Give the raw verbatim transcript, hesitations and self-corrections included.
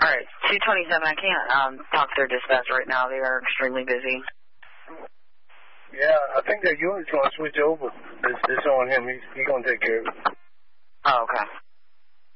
All right, two twenty-seven, I can't um, talk to their dispatch right now. They are extremely busy. Yeah, I think that unit's going to switch over. It's, it's on him. He's he going to take care of it. Oh, okay.